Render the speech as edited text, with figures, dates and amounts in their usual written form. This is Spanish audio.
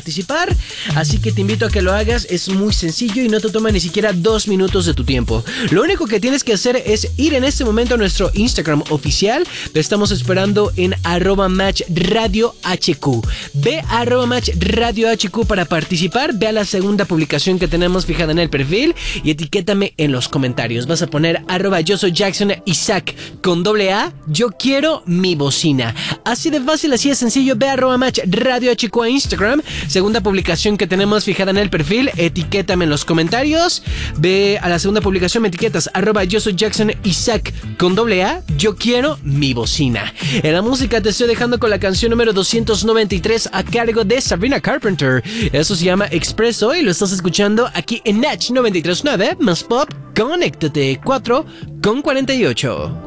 participar, así que te invito a que lo hagas. Es muy sencillo y no te toma ni siquiera 2 minutos de tu tiempo. Lo único que tienes que hacer es ir en este momento a nuestro Instagram oficial. Te estamos esperando en @matchradiohq. Ve a @matchradiohq para participar. Ve a la segunda publicación que tenemos fijada en el perfil y etiquétame en los comentarios. Vas a poner @yo soy Jackson Isaac con AA. Yo quiero mi bocina. Así de fácil, así de sencillo. Ve a @matchradiohq a Instagram. Segunda publicación que tenemos fijada en el perfil. Etiquétame en los comentarios. Ve a la segunda publicación, me etiquetas @yo soy Jackson Isaac con AA. Yo quiero mi bocina. En la música te estoy dejando con la canción número 293 a cargo de Sabrina Carpenter. Eso se llama Expreso y lo estás escuchando aquí en Natch 93.9 más Pop. Conéctate 4 con 48.